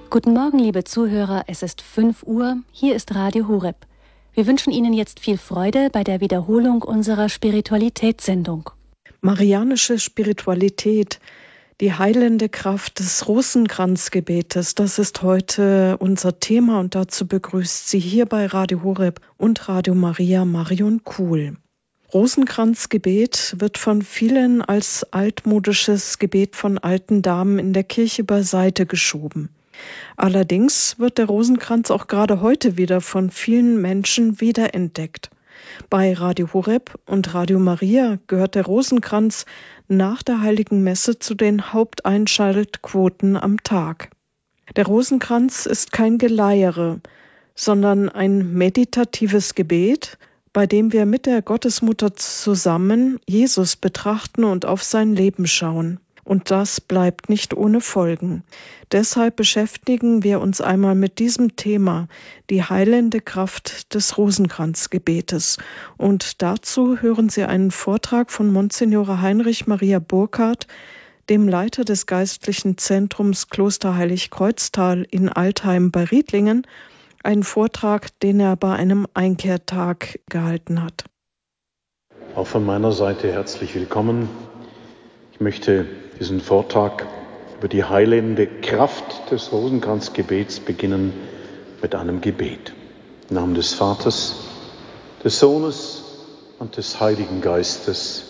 Guten Morgen, liebe Zuhörer, es ist 5 Uhr, hier ist Radio Horeb. Wir wünschen Ihnen jetzt viel Freude bei der Wiederholung unserer Spiritualitätssendung. Marianische Spiritualität, die heilende Kraft des Rosenkranzgebetes, das ist heute unser Thema und dazu begrüßt Sie hier bei Radio Horeb und Radio Maria Marion Kuhl. Rosenkranzgebet wird von vielen als altmodisches Gebet von alten Damen in der Kirche beiseite geschoben. Allerdings wird der Rosenkranz auch gerade heute wieder von vielen Menschen wiederentdeckt. Bei Radio Horeb und Radio Maria gehört der Rosenkranz nach der Heiligen Messe zu den Haupteinschaltquoten am Tag. Der Rosenkranz ist kein Geleiere, sondern ein meditatives Gebet, bei dem wir mit der Gottesmutter zusammen Jesus betrachten und auf sein Leben schauen. Und das bleibt nicht ohne Folgen. Deshalb beschäftigen wir uns einmal mit diesem Thema, die heilende Kraft des Rosenkranzgebetes. Und dazu hören Sie einen Vortrag von Monsignore Heinrich Maria Burkhardt, dem Leiter des geistlichen Zentrums Kloster Heilig-Kreuztal in Altheim bei Riedlingen, einen Vortrag, den er bei einem Einkehrtag gehalten hat. Auch von meiner Seite herzlich willkommen. Ich möchte diesen Vortrag über die heilende Kraft des Rosenkranzgebets beginnen mit einem Gebet. Im Namen des Vaters, des Sohnes und des Heiligen Geistes.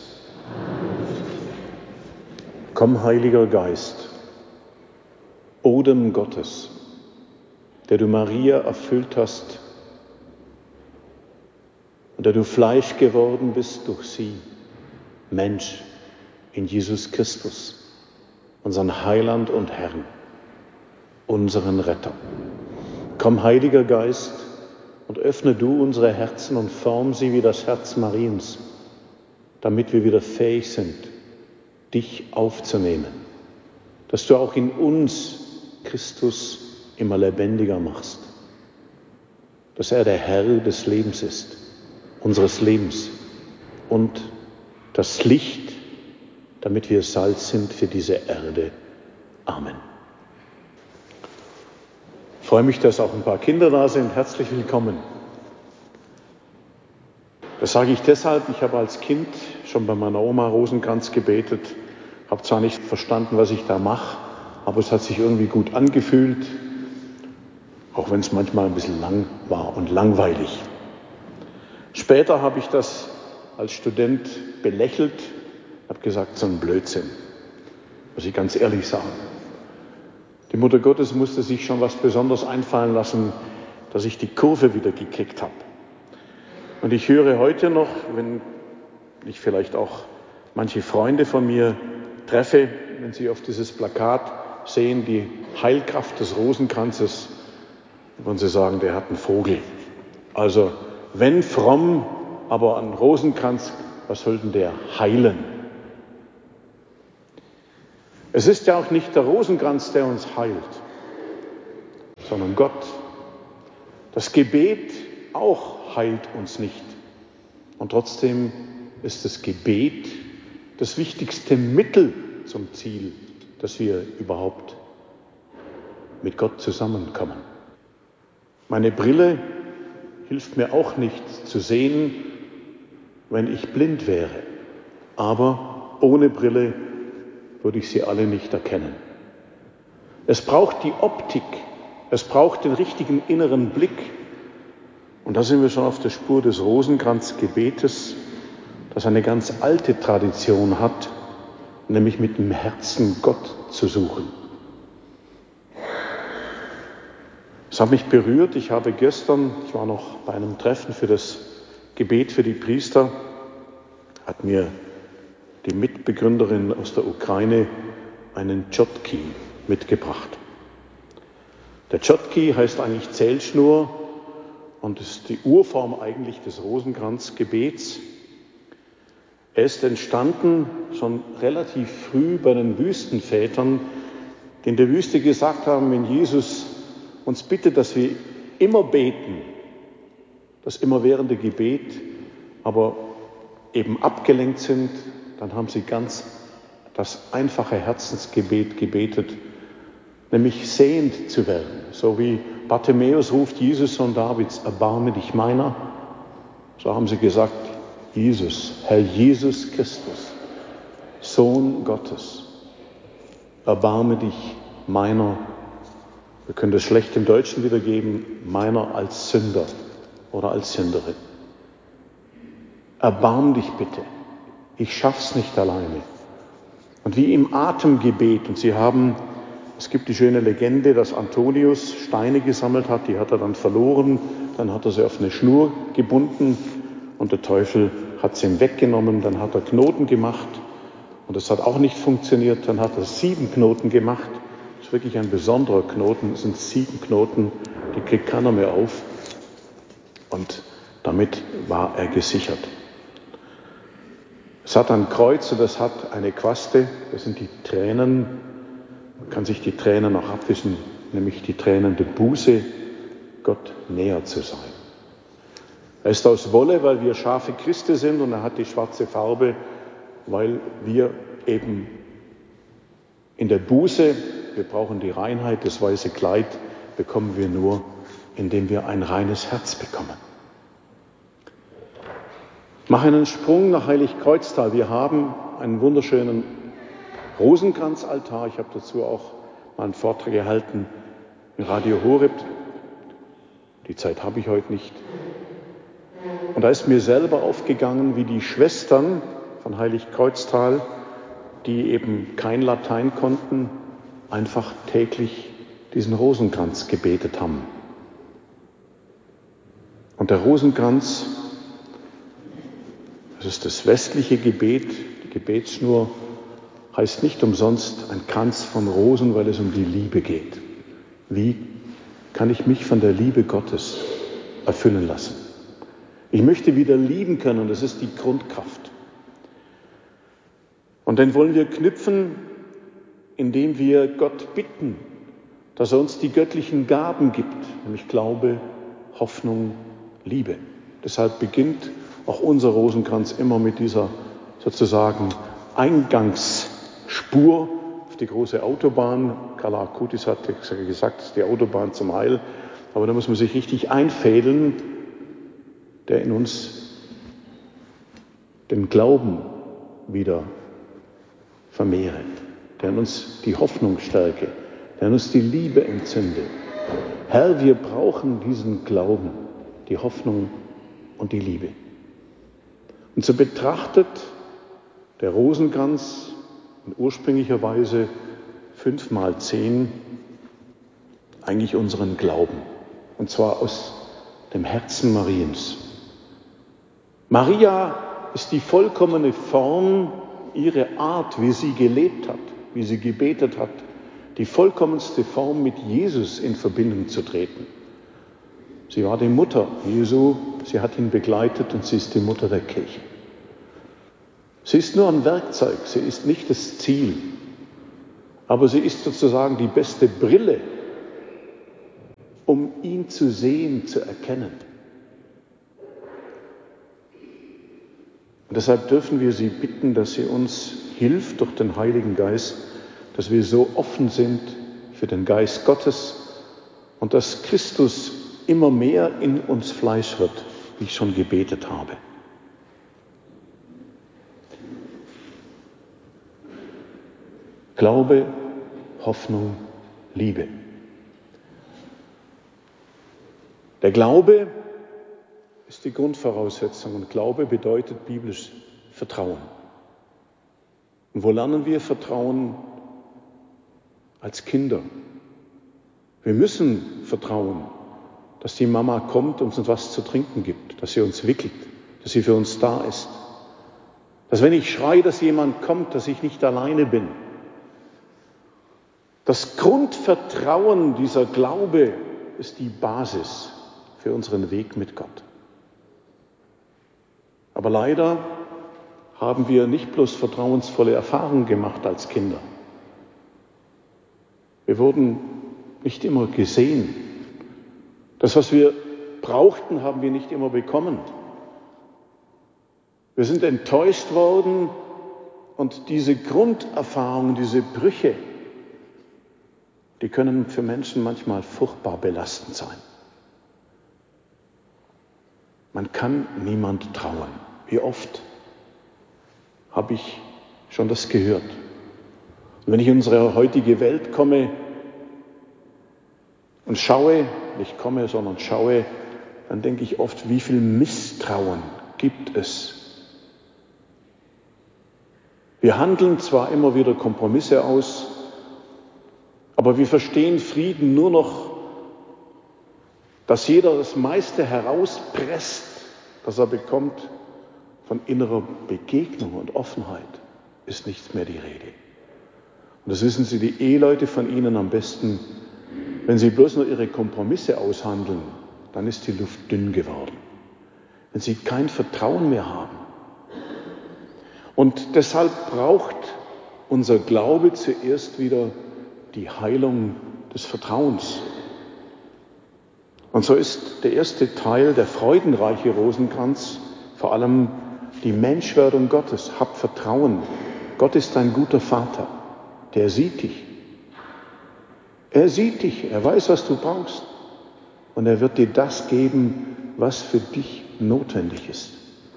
Komm, Heiliger Geist, Odem Gottes, der du Maria erfüllt hast und der du Fleisch geworden bist durch sie, Mensch in Jesus Christus, unseren Heiland und Herrn, unseren Retter. Komm, Heiliger Geist, und öffne du unsere Herzen und form sie wie das Herz Mariens, damit wir wieder fähig sind, dich aufzunehmen, dass du auch in uns Christus immer lebendiger machst, dass er der Herr des Lebens ist, unseres Lebens und das Licht, damit wir Salz sind für diese Erde. Amen. Ich freue mich, dass auch ein paar Kinder da sind. Herzlich willkommen. Das sage ich deshalb, ich habe als Kind schon bei meiner Oma Rosenkranz gebetet, habe zwar nicht verstanden, was ich da mache, aber es hat sich irgendwie gut angefühlt, auch wenn es manchmal ein bisschen lang war und langweilig. Später habe ich das als Student belächelt, habe gesagt, so ein Blödsinn, muss ich ganz ehrlich sagen. Die Mutter Gottes musste sich schon was Besonderes einfallen lassen, dass ich die Kurve wieder gekriegt habe. Und ich höre heute noch, wenn ich vielleicht auch manche Freunde von mir treffe, wenn sie auf dieses Plakat sehen, die Heilkraft des Rosenkranzes, würden sie sagen, der hat einen Vogel. Also wenn fromm, aber ein Rosenkranz, was soll denn der heilen? Es ist ja auch nicht der Rosenkranz, der uns heilt, sondern Gott. Das Gebet auch heilt uns nicht. Und trotzdem ist das Gebet das wichtigste Mittel zum Ziel, dass wir überhaupt mit Gott zusammenkommen. Meine Brille hilft mir auch nicht zu sehen, wenn ich blind wäre. Aber ohne Brille würde ich sie alle nicht erkennen. Es braucht die Optik, es braucht den richtigen inneren Blick. Und da sind wir schon auf der Spur des Rosenkranzgebetes, das eine ganz alte Tradition hat, nämlich mit dem Herzen Gott zu suchen. Es hat mich berührt, ich war noch bei einem Treffen für das Gebet für die Priester, hat mir die Mitbegründerin aus der Ukraine einen Tschotki mitgebracht. Der Tschotki heißt eigentlich Zählschnur und ist die Urform eigentlich des Rosenkranzgebets. Er ist entstanden schon relativ früh bei den Wüstenvätern, die in der Wüste gesagt haben, wenn Jesus uns bittet, dass wir immer beten, das immerwährende Gebet, aber eben abgelenkt sind, dann haben sie ganz das einfache Herzensgebet gebetet nämlich sehend zu werden. So wie Bartimäus ruft, Jesus, Sohn Davids, erbarme dich meiner. So haben sie gesagt, Jesus, Herr Jesus Christus, Sohn Gottes, erbarme dich meiner. Wir können das schlecht im Deutschen wiedergeben, meiner als Sünder oder als Sünderin. Erbarm dich bitte, ich schaff's nicht alleine. Und wie im Atemgebet, und es gibt die schöne Legende, dass Antonius Steine gesammelt hat, die hat er dann verloren, dann hat er sie auf eine Schnur gebunden und der Teufel hat sie ihm weggenommen, dann hat er Knoten gemacht und das hat auch nicht funktioniert, dann hat er 7 Knoten gemacht, das ist wirklich ein besonderer Knoten, das sind 7 Knoten, die kriegt keiner mehr auf und damit war er gesichert. Es hat ein Kreuz und es hat eine Quaste, das sind die Tränen. Man kann sich die Tränen auch abwischen, nämlich die Tränen der Buße, Gott näher zu sein. Er ist aus Wolle, weil wir Schafe Christi sind und er hat die schwarze Farbe, weil wir eben in der Buße, wir brauchen die Reinheit, das weiße Kleid bekommen wir nur, indem wir ein reines Herz bekommen. Ich mache einen Sprung nach Heiligkreuztal. Wir haben einen wunderschönen Rosenkranzaltar. Ich habe dazu auch mal einen Vortrag gehalten in Radio Horeb. Die Zeit habe ich heute nicht. Und da ist mir selber aufgegangen, wie die Schwestern von Heiligkreuztal, die eben kein Latein konnten, einfach täglich diesen Rosenkranz gebetet haben. Und der Rosenkranz, das ist das westliche Gebet, die Gebetsschnur, heißt nicht umsonst ein Kranz von Rosen, weil es um die Liebe geht. Wie kann ich mich von der Liebe Gottes erfüllen lassen? Ich möchte wieder lieben können, das ist die Grundkraft. Und den wollen wir knüpfen, indem wir Gott bitten, dass er uns die göttlichen Gaben gibt, nämlich Glaube, Hoffnung, Liebe. Deshalb beginnt auch unser Rosenkranz immer mit dieser sozusagen Eingangsspur auf die große Autobahn. Karl Acutis hat gesagt, das ist die Autobahn zum Heil. Aber da muss man sich richtig einfädeln, der in uns den Glauben wieder vermehret, der in uns die Hoffnung stärke, der in uns die Liebe entzündet. Herr, wir brauchen diesen Glauben, die Hoffnung und die Liebe. Und so betrachtet der Rosenkranz in ursprünglicher Weise 5x10 eigentlich unseren Glauben. Und zwar aus dem Herzen Mariens. Maria ist die vollkommene Form, ihre Art, wie sie gelebt hat, wie sie gebetet hat, die vollkommenste Form, mit Jesus in Verbindung zu treten. Sie war die Mutter Jesu, sie hat ihn begleitet und sie ist die Mutter der Kirche. Sie ist nur ein Werkzeug, sie ist nicht das Ziel, aber sie ist sozusagen die beste Brille, um ihn zu sehen, zu erkennen. Und deshalb dürfen wir sie bitten, dass sie uns hilft durch den Heiligen Geist, dass wir so offen sind für den Geist Gottes und dass Christus immer mehr in uns Fleisch wird, wie ich schon gebetet habe. Glaube, Hoffnung, Liebe. Der Glaube ist die Grundvoraussetzung und Glaube bedeutet biblisch Vertrauen. Und wo lernen wir Vertrauen? Als Kinder. Wir müssen vertrauen, dass die Mama kommt und uns was zu trinken gibt, dass sie uns wickelt, dass sie für uns da ist. Dass wenn ich schreie, dass jemand kommt, dass ich nicht alleine bin. Das Grundvertrauen, dieser Glaube, ist die Basis für unseren Weg mit Gott. Aber leider haben wir nicht bloß vertrauensvolle Erfahrungen gemacht als Kinder. Wir wurden nicht immer gesehen. Das, was wir brauchten, haben wir nicht immer bekommen. Wir sind enttäuscht worden und diese Grunderfahrungen, diese Brüche die können für Menschen manchmal furchtbar belastend sein. Man kann niemand trauen. Wie oft habe ich schon das gehört? Und wenn ich in unsere heutige Welt komme und schaue, nicht komme, sondern schaue, dann denke ich oft, wie viel Misstrauen gibt es. Wir handeln zwar immer wieder Kompromisse aus, aber wir verstehen Frieden nur noch, dass jeder das meiste herauspresst, das er bekommt. Von innerer Begegnung und Offenheit ist nichts mehr die Rede. Und das wissen Sie, die Eheleute von Ihnen am besten. Wenn Sie bloß nur Ihre Kompromisse aushandeln, dann ist die Luft dünn geworden. Wenn Sie kein Vertrauen mehr haben. Und deshalb braucht unser Glaube zuerst wieder die Heilung des Vertrauens. Und so ist der erste Teil, der freudenreiche Rosenkranz, vor allem die Menschwerdung Gottes. Hab Vertrauen. Gott ist ein guter Vater. Der sieht dich. Er sieht dich. Er weiß, was du brauchst. Und er wird dir das geben, was für dich notwendig ist.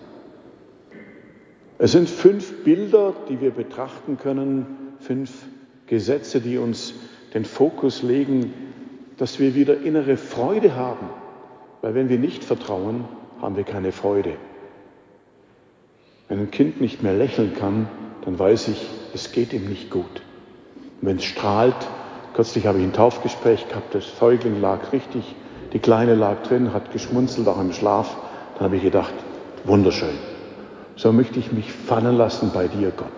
Es sind 5 Bilder, die wir betrachten können, 5 Gesetze, die uns den Fokus legen, dass wir wieder innere Freude haben. Weil wenn wir nicht vertrauen, haben wir keine Freude. Wenn ein Kind nicht mehr lächeln kann, dann weiß ich, es geht ihm nicht gut. Und wenn es strahlt, kürzlich habe ich ein Taufgespräch gehabt, das Säugling lag richtig, die Kleine lag drin, hat geschmunzelt, auch im Schlaf. Dann habe ich gedacht, wunderschön. So möchte ich mich fallen lassen bei dir, Gott.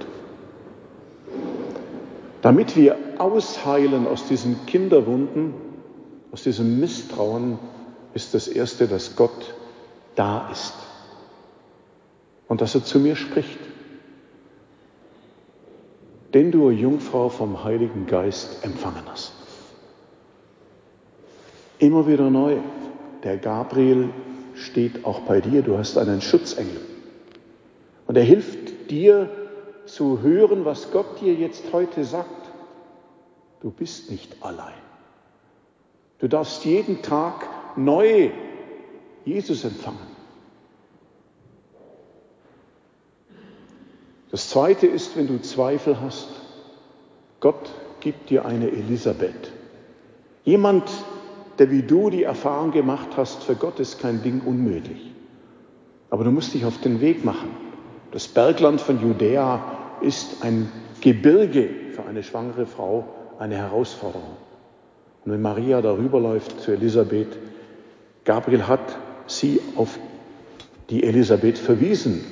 Damit wir ausheilen aus diesen Kinderwunden, aus diesem Misstrauen, ist das Erste, dass Gott da ist. Und dass er zu mir spricht. Den du, Jungfrau, vom Heiligen Geist empfangen hast. Immer wieder neu. Der Gabriel steht auch bei dir. Du hast einen Schutzengel. Und er hilft dir zu hören, was Gott dir jetzt heute sagt. Du bist nicht allein. Du darfst jeden Tag neu Jesus empfangen. Das Zweite ist, wenn du Zweifel hast, Gott gibt dir eine Elisabeth. Jemand, der wie du die Erfahrung gemacht hast, für Gott ist kein Ding unmöglich. Aber du musst dich auf den Weg machen. Das Bergland von Judäa ist ein Gebirge für eine schwangere Frau, eine Herausforderung. Und wenn Maria darüber läuft zu Elisabeth, Gabriel hat sie auf die Elisabeth verwiesen.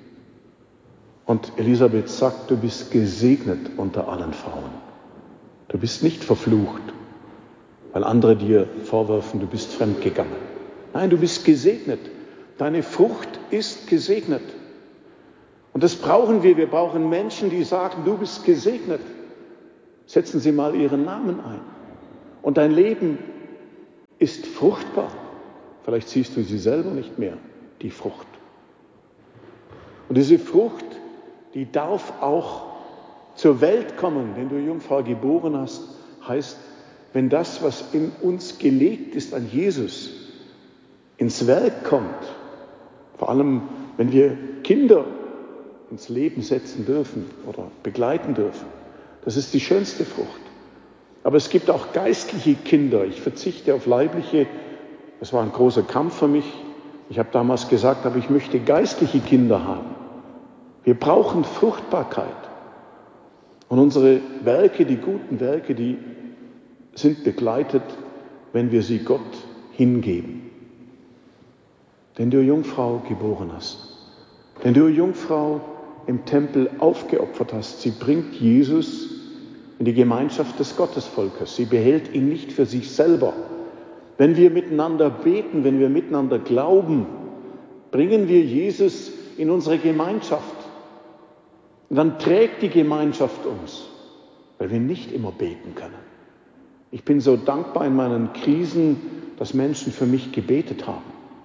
Und Elisabeth sagt, du bist gesegnet unter allen Frauen. Du bist nicht verflucht, weil andere dir vorwerfen, du bist fremdgegangen. Nein, du bist gesegnet. Deine Frucht ist gesegnet. Und das brauchen wir. Wir brauchen Menschen, die sagen, du bist gesegnet. Setzen Sie mal Ihren Namen ein. Und dein Leben ist fruchtbar. Vielleicht siehst du sie selber nicht mehr, die Frucht. Und diese Frucht, die darf auch zur Welt kommen. Wenn du Jungfrau geboren hast, heißt, wenn das, was in uns gelegt ist an Jesus, ins Werk kommt, vor allem wenn wir Kinder ins Leben setzen dürfen oder begleiten dürfen, das ist die schönste Frucht. Aber es gibt auch geistliche Kinder. Ich verzichte auf leibliche. Das war ein großer Kampf für mich. Ich habe damals gesagt, aber ich möchte geistliche Kinder haben. Wir brauchen Fruchtbarkeit. Und unsere Werke, die guten Werke, die sind begleitet, wenn wir sie Gott hingeben. Denn du Jungfrau geboren hast. Denn du Jungfrau im Tempel aufgeopfert hast. Sie bringt Jesus in die Gemeinschaft des Gottesvolkes. Sie behält ihn nicht für sich selber. Wenn wir miteinander beten, wenn wir miteinander glauben, bringen wir Jesus in unsere Gemeinschaft. Und dann trägt die Gemeinschaft uns, weil wir nicht immer beten können. Ich bin so dankbar in meinen Krisen, dass Menschen für mich gebetet haben.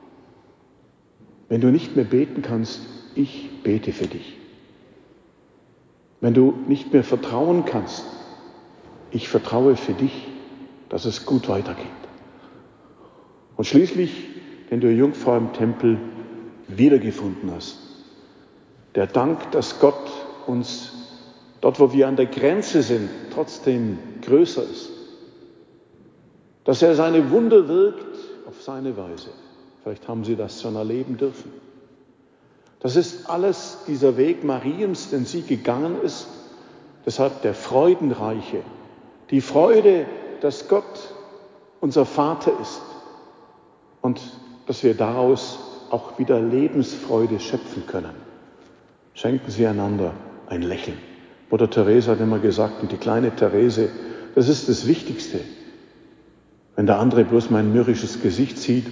Wenn du nicht mehr beten kannst, ich bete für dich. Wenn du nicht mehr vertrauen kannst, ich vertraue für dich. dass es gut weitergeht. Und schließlich, wenn du Jungfrau im Tempel wiedergefunden hast, der Dank, dass Gott uns dort, wo wir an der Grenze sind, trotzdem größer ist. Dass er seine Wunder wirkt auf seine Weise. Vielleicht haben Sie das schon erleben dürfen. Das ist alles dieser Weg Mariens, den sie gegangen ist. Deshalb der Freudenreiche. Die Freude, dass Gott unser Vater ist. Und dass wir daraus auch wieder Lebensfreude schöpfen können. Schenken Sie einander ein Lächeln. Mutter Teresa hat immer gesagt, und die kleine Therese, das ist das Wichtigste. Wenn der andere bloß mein mürrisches Gesicht sieht,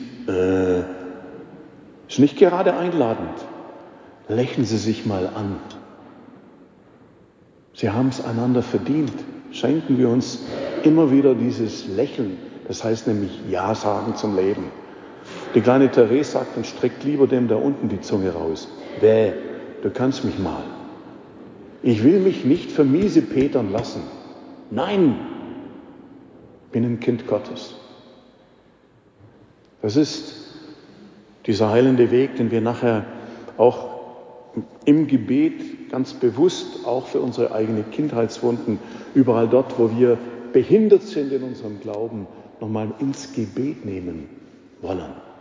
ist nicht gerade einladend. Lächeln Sie sich mal an. Sie haben es einander verdient. Schenken wir uns immer wieder dieses Lächeln. Das heißt nämlich Ja sagen zum Leben. Die kleine Therese sagt und streckt lieber dem da unten die Zunge raus. Bäh, du kannst mich mal. Ich will mich nicht vermiesepetern lassen. Nein, bin ein Kind Gottes. Das ist dieser heilende Weg, den wir nachher auch im Gebet ganz bewusst, auch für unsere eigenen Kindheitswunden, überall dort, wo wir behindert sind in unserem Glauben, nochmal ins Gebet nehmen wollen.